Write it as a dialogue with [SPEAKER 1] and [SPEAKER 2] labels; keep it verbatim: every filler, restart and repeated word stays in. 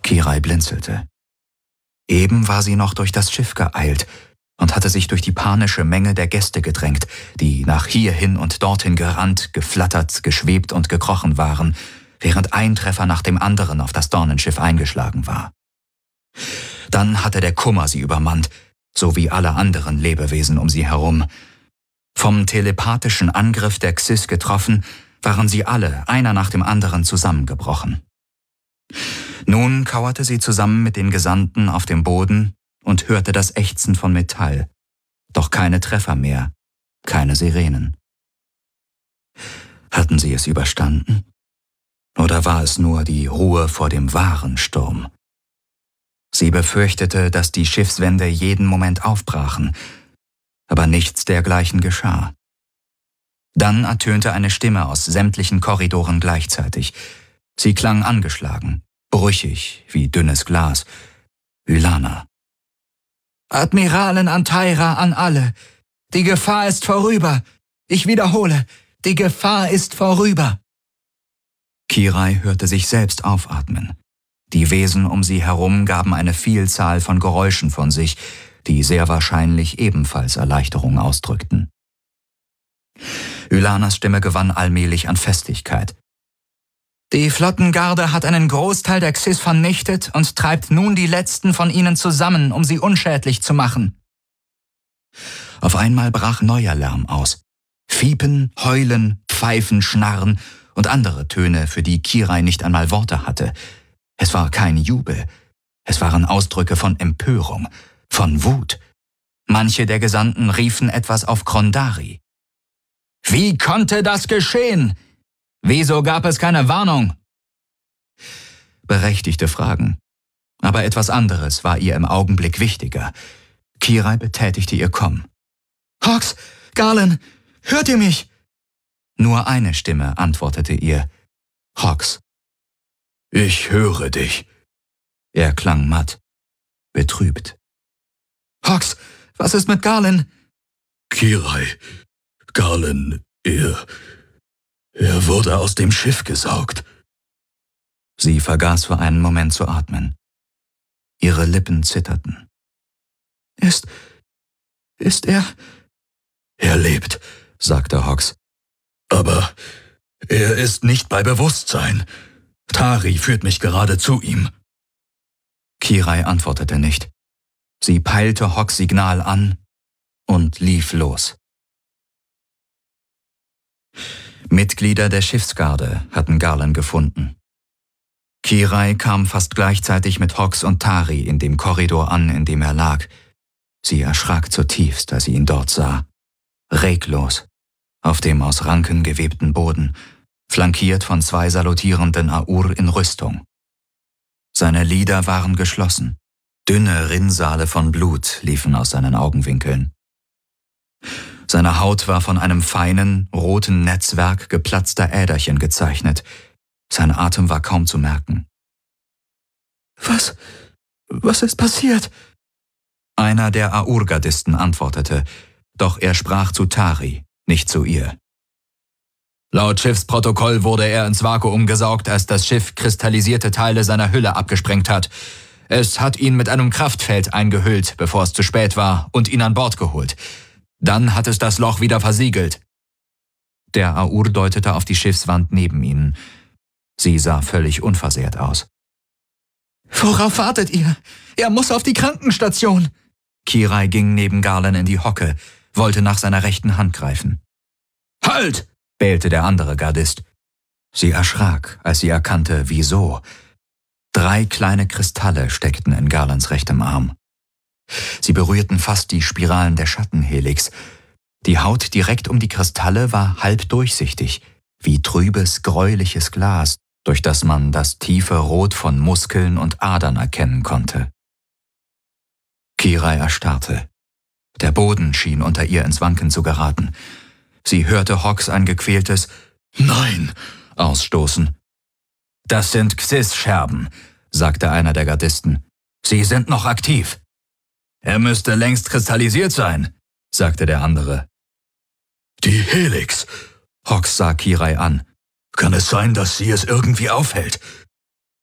[SPEAKER 1] Kirai blinzelte. Eben war sie noch durch das Schiff geeilt und hatte sich durch die panische Menge der Gäste gedrängt, die nach hierhin und dorthin gerannt, geflattert, geschwebt und gekrochen waren, während ein Treffer nach dem anderen auf das Dornenschiff eingeschlagen war. Dann hatte der Kummer sie übermannt, so wie alle anderen Lebewesen um sie herum. Vom telepathischen Angriff der Xyz getroffen, waren sie alle, einer nach dem anderen, zusammengebrochen. Nun kauerte sie zusammen mit den Gesandten auf dem Boden und hörte das Ächzen von Metall. Doch keine Treffer mehr, keine Sirenen. Hatten sie es überstanden? Oder war es nur die Ruhe vor dem wahren Sturm? Sie befürchtete, dass die Schiffswände jeden Moment aufbrachen, aber nichts dergleichen geschah. Dann ertönte eine Stimme aus sämtlichen Korridoren gleichzeitig. Sie klang angeschlagen, brüchig wie dünnes Glas. Ylana. »Admiralin Antaira an alle! Die Gefahr ist vorüber! Ich wiederhole, die Gefahr ist vorüber!« Kirai hörte sich selbst aufatmen. Die Wesen um sie herum gaben eine Vielzahl von Geräuschen von sich, die sehr wahrscheinlich ebenfalls Erleichterung ausdrückten. Ylanas Stimme gewann allmählich an Festigkeit. »Die Flottengarde hat einen Großteil der Xyz vernichtet und treibt nun die letzten von ihnen zusammen, um sie unschädlich zu machen.« Auf einmal brach neuer Lärm aus. Fiepen, Heulen, Pfeifen, Schnarren und andere Töne, für die Kirai nicht einmal Worte hatte. Es war kein Jubel, es waren Ausdrücke von Empörung, von Wut. Manche der Gesandten riefen etwas auf Krondari. »Wie konnte das geschehen? Wieso gab es keine Warnung?« Berechtigte Fragen. Aber etwas anderes war ihr im Augenblick wichtiger. Kirai betätigte ihr Komm. »Hox, Garlan, hört ihr mich?« Nur eine Stimme antwortete ihr. Hox. »Ich höre dich.« Er klang matt, betrübt. »Hox, was ist mit Garlan?«
[SPEAKER 2] »Kirai, Garlan, er... er wurde aus dem Schiff gesaugt.«
[SPEAKER 1] Sie vergaß für einen Moment zu atmen. Ihre Lippen zitterten. »Ist... ist er...«
[SPEAKER 2] »Er lebt«, sagte Hox. »Aber er ist nicht bei Bewusstsein. Tari führt mich gerade zu ihm.«
[SPEAKER 1] Kirai antwortete nicht. Sie peilte Hox' Signal an und lief los. Mitglieder der Schiffsgarde hatten Garlan gefunden. Kirai kam fast gleichzeitig mit Hox und Tari in dem Korridor an, in dem er lag. Sie erschrak zutiefst, als sie ihn dort sah. Reglos, auf dem aus Ranken gewebten Boden, flankiert von zwei salutierenden Aur in Rüstung. Seine Lider waren geschlossen. Dünne Rinnsale von Blut liefen aus seinen Augenwinkeln. Seine Haut war von einem feinen, roten Netzwerk geplatzter Äderchen gezeichnet. Sein Atem war kaum zu merken.
[SPEAKER 3] »Was... was ist passiert?«
[SPEAKER 1] Einer der Aur-Gardisten antwortete, doch er sprach zu Tari, nicht zu ihr. »Laut Schiffsprotokoll wurde er ins Vakuum gesaugt, als das Schiff kristallisierte Teile seiner Hülle abgesprengt hat. Es hat ihn mit einem Kraftfeld eingehüllt, bevor es zu spät war, und ihn an Bord geholt. Dann hat es das Loch wieder versiegelt.« Der Aur deutete auf die Schiffswand neben ihnen. Sie sah völlig unversehrt aus.
[SPEAKER 3] »Worauf wartet ihr? Er muss auf die Krankenstation!«
[SPEAKER 1] Kirai ging neben Garlan in die Hocke, wollte nach seiner rechten Hand greifen.
[SPEAKER 2] »Halt!«
[SPEAKER 1] bellte der andere Gardist. Sie erschrak, als sie erkannte, wieso. Drei kleine Kristalle steckten in Garlans rechtem Arm. Sie berührten fast die Spiralen der Schattenhelix. Die Haut direkt um die Kristalle war halb durchsichtig, wie trübes, gräuliches Glas, durch das man das tiefe Rot von Muskeln und Adern erkennen konnte. Kirai erstarrte. Der Boden schien unter ihr ins Wanken zu geraten. Sie hörte Hox ein gequältes »Nein« ausstoßen. »Das sind Xyz-Scherben«, sagte einer der Gardisten. »Sie sind noch aktiv.« »Er müsste längst kristallisiert sein«, sagte der andere.
[SPEAKER 2] »Die Helix«,
[SPEAKER 1] Hox sah Kirai an.
[SPEAKER 2] »Kann es sein, dass sie es irgendwie aufhält?